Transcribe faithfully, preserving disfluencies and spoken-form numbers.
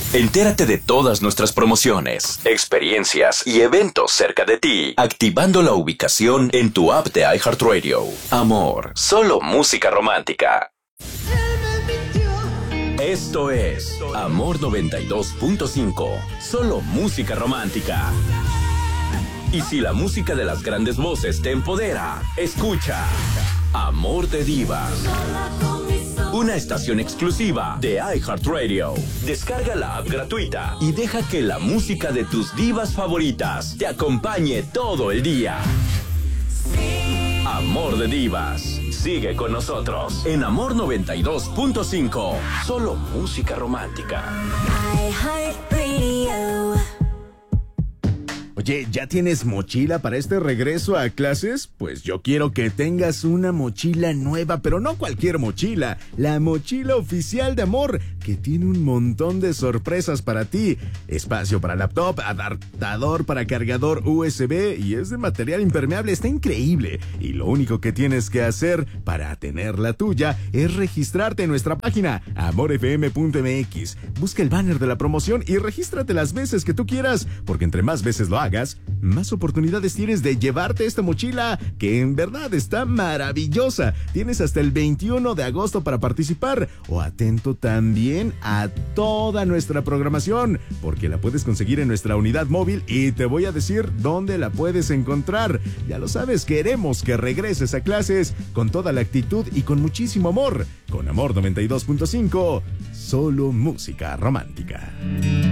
Entérate de todas nuestras promociones, experiencias y eventos cerca de ti, activando la ubicación en tu app de iHeartRadio. Amor, solo música romántica. Esto es Amor noventa y dos punto cinco, solo música romántica. Y si la música de las grandes voces te empodera, escucha Amor de Divas, una estación exclusiva de iHeartRadio. Descarga la app gratuita y deja que la música de tus divas favoritas te acompañe todo el día. Amor de Divas. Sigue con nosotros en Amor noventa y dos punto cinco. Solo música romántica. iHeartRadio. Oye, ¿ya tienes mochila para este regreso a clases? Pues yo quiero que tengas una mochila nueva, pero no cualquier mochila, la mochila oficial de Amor, que tiene un montón de sorpresas para ti. Espacio para laptop, adaptador para cargador U S B y es de material impermeable, está increíble. Y lo único que tienes que hacer para tener la tuya es registrarte en nuestra página amor f m punto m x. Busca el banner de la promoción y regístrate las veces que tú quieras, porque entre más veces lo hagas, más oportunidades tienes de llevarte esta mochila, que en verdad está maravillosa. Tienes hasta el veintiuno de agosto para participar, o atento también a toda nuestra programación, porque la puedes conseguir en nuestra unidad móvil y te voy a decir dónde la puedes encontrar. Ya lo sabes, queremos que regreses a clases con toda la actitud y con muchísimo amor. Con Amor noventa y dos punto cinco, solo música romántica.